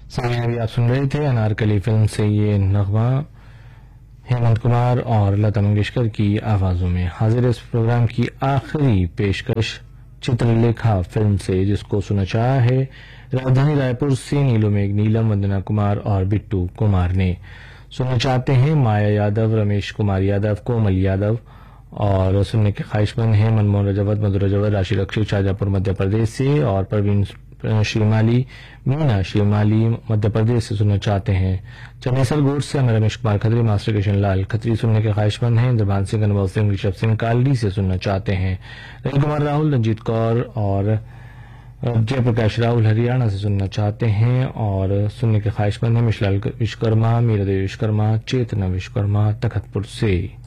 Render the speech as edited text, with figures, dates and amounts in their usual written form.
सामने अभी आप सुन रहे थे अनारकली फिल्म से ये नगमा हेमंत कुमार और लता मंगेशकर की आवाजों में। हाजिर इस प्रोग्राम की आखिरी पेशकश चित्रलेखा फिल्म से, जिसको सुना चाहा है राजधानी रायपुर से नीलू मेघ नीलम, वंदना कुमार और बिट्टू कुमार ने। सुनना चाहते हैं माया यादव, रमेश कुमार यादव, कोमल यादव, और सुनने के ख्वाहिशमंद हैं मनमोहन रजवत, मधुर रजवत, राशि रक्षित शाजापुर मध्य प्रदेश से, और परवीन श्रीमाली, मीना श्रीमाली मध्य प्रदेश से सुनना चाहते हैं। चनेसर गोड से हमें रमेश कुमार खत्री, मास्टर किशन लाल खत्री सुनने के ख्वाहिशमंद हैं। इंद्रभान सिंह, अनुभव सिंह, ऋषभ सिंह कालडी से सुनना चाहते हैं। रवि कुमार राहुल, रंजीत कौर और जयप्रकाश राहुल हरियाणा से सुनना चाहते हैं, और सुनने के ख्वाहिशमंद हैं मिशलाल विश्वकर्मा, मीरादेवी विश्वकर्मा, चेतना विश्वकर्मा तखतपुर से।